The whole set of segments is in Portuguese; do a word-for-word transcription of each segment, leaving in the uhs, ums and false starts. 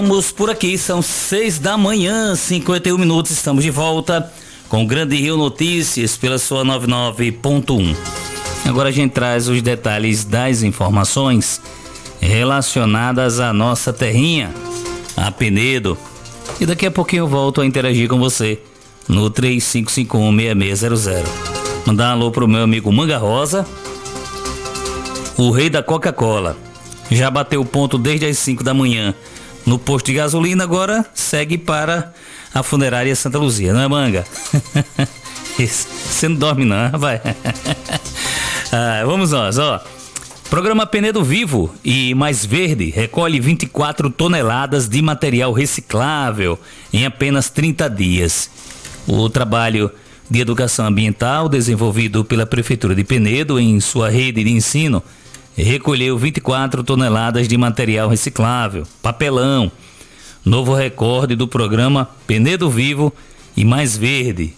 Estamos por aqui, são seis da manhã, cinquenta e um minutos, estamos de volta com o Grande Rio Notícias pela sua noventa e nove ponto um. Agora a gente traz os detalhes das informações relacionadas à nossa terrinha, a Penedo. E daqui a pouquinho eu volto a interagir com você no três cinco cinco um, seis seis zero zero. Mandar um alô pro meu amigo Manga Rosa, o rei da Coca-Cola. Já bateu o ponto desde as cinco da manhã no posto de gasolina, agora segue para a funerária Santa Luzia, não é, Manga? Você não dorme não, rapaz. Ah, vamos nós, ó. Programa Penedo Vivo e Mais Verde recolhe vinte e quatro toneladas de material reciclável em apenas trinta dias. O trabalho de educação ambiental desenvolvido pela Prefeitura de Penedo em sua rede de ensino recolheu vinte e quatro toneladas de material reciclável, papelão, novo recorde do programa Penedo Vivo e Mais Verde.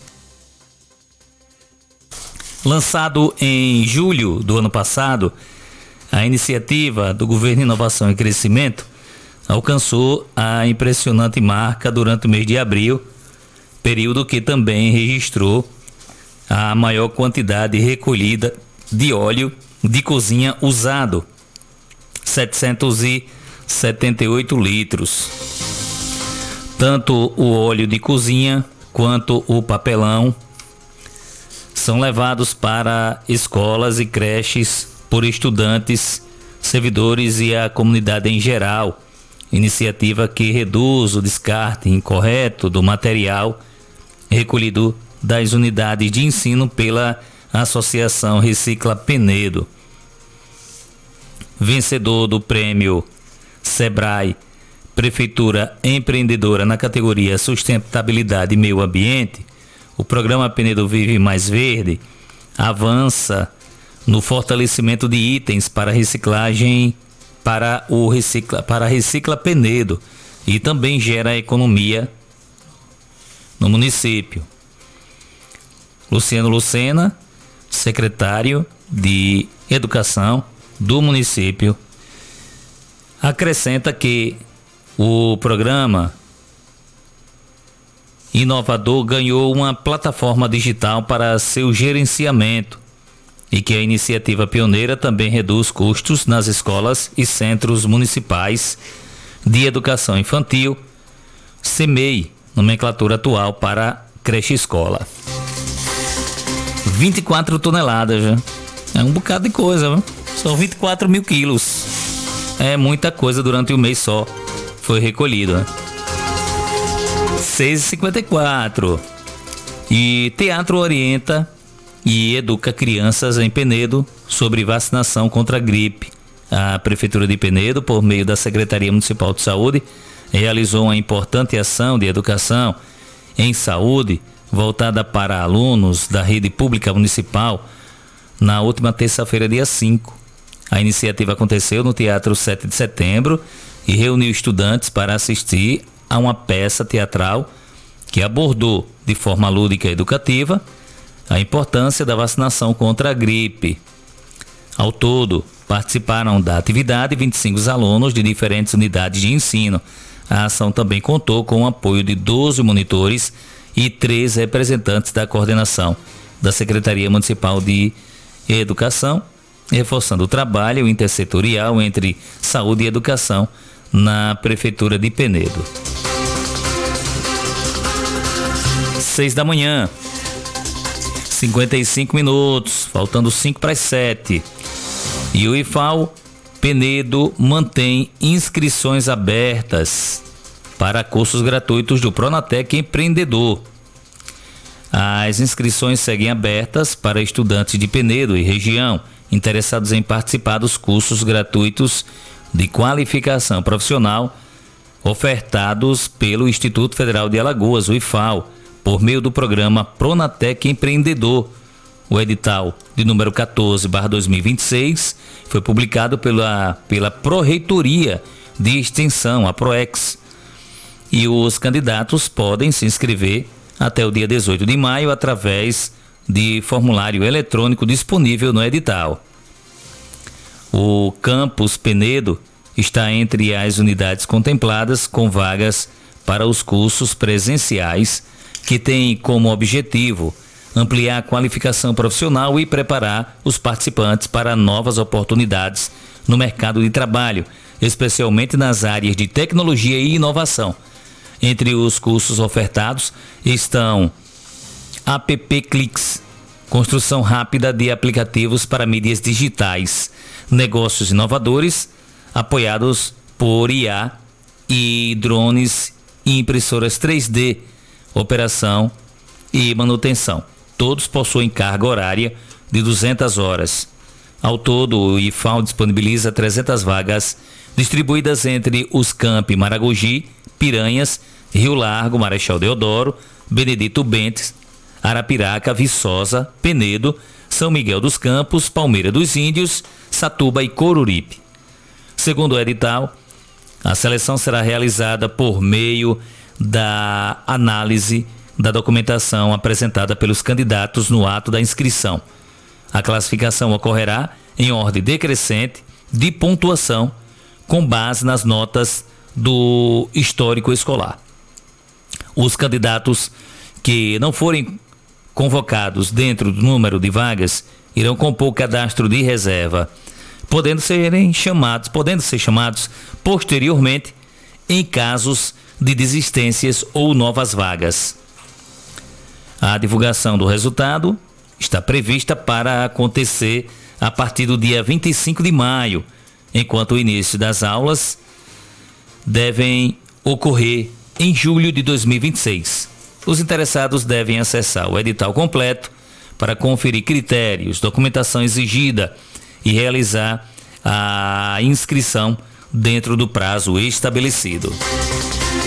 Lançado em julho do ano passado, a iniciativa do Governo Inovação e Crescimento alcançou a impressionante marca durante o mês de abril, período que também registrou a maior quantidade recolhida de óleo de cozinha usado, setecentos e setenta e oito litros. Tanto o óleo de cozinha quanto o papelão são levados para escolas e creches por estudantes, servidores e a comunidade em geral. Iniciativa que reduz o descarte incorreto do material recolhido das unidades de ensino pela Associação Recicla Penedo. Vencedor do prêmio Sebrae Prefeitura Empreendedora na categoria Sustentabilidade e Meio Ambiente, o programa Penedo Vive Mais Verde avança no fortalecimento de itens para reciclagem para o Recicla, para a Recicla Penedo e também gera economia no município. Luciano Lucena, secretário de Educação do município, acrescenta que o programa inovador ganhou uma plataforma digital para seu gerenciamento e que a iniciativa pioneira também reduz custos nas escolas e centros municipais de educação infantil, SEMEI, nomenclatura atual para creche escola. vinte e quatro toneladas, já. É um bocado de coisa, viu? São vinte e quatro mil quilos. É muita coisa durante o mês só. Foi recolhido, né? seis e cinquenta e quatro. E Teatro orienta e educa crianças em Penedo sobre vacinação contra a gripe. A Prefeitura de Penedo, por meio da Secretaria Municipal de Saúde, realizou uma importante ação de educação em saúde voltada para alunos da rede pública municipal na última terça-feira, dia cinco. A iniciativa aconteceu no Teatro sete de Setembro e reuniu estudantes para assistir a uma peça teatral que abordou de forma lúdica e educativa a importância da vacinação contra a gripe. Ao todo, participaram da atividade vinte e cinco alunos de diferentes unidades de ensino. A ação também contou com o apoio de doze monitores e três representantes da coordenação da Secretaria Municipal de Educação, reforçando o trabalho intersetorial entre saúde e educação na Prefeitura de Penedo. Seis da manhã, cinquenta e cinco minutos, faltando cinco para as sete. E o I F A O Penedo mantém inscrições abertas para cursos gratuitos do Pronatec Empreendedor. As inscrições seguem abertas para estudantes de Penedo e região interessados em participar dos cursos gratuitos de qualificação profissional ofertados pelo Instituto Federal de Alagoas, o I F A O, por meio do programa Pronatec Empreendedor. O edital de número quatorze barra dois mil e vinte e seis foi publicado pela, pela Pró-Reitoria de Extensão, a PROEX, e os candidatos podem se inscrever até o dia dezoito de maio através de formulário eletrônico disponível no edital. O Campus Penedo está entre as unidades contempladas com vagas para os cursos presenciais, que têm como objetivo ampliar a qualificação profissional e preparar os participantes para novas oportunidades no mercado de trabalho, especialmente nas áreas de tecnologia e inovação. Entre os cursos ofertados estão AppClicks, construção rápida de aplicativos para mídias digitais, negócios inovadores, apoiados por I A e drones e impressoras três D, operação e manutenção. Todos possuem carga horária de duzentas horas. Ao todo, o I F A O disponibiliza trezentas vagas distribuídas entre os campi Maragogi, Piranhas, Rio Largo, Marechal Deodoro, Benedito Bentes, Arapiraca, Viçosa, Penedo, São Miguel dos Campos, Palmeira dos Índios, Satuba e Coruripe. Segundo o edital, a seleção será realizada por meio da análise da documentação apresentada pelos candidatos no ato da inscrição. A classificação ocorrerá em ordem decrescente de pontuação com base nas notas do histórico escolar. Os candidatos que não forem convocados dentro do número de vagas irão compor o cadastro de reserva, podendo serem chamados, podendo ser chamados posteriormente em casos de desistências ou novas vagas. A divulgação do resultado está prevista para acontecer a partir do dia vinte e cinco de maio, enquanto o início das aulas devem ocorrer em julho de dois mil e vinte e seis. Os interessados devem acessar o edital completo para conferir critérios, documentação exigida e realizar a inscrição dentro do prazo estabelecido.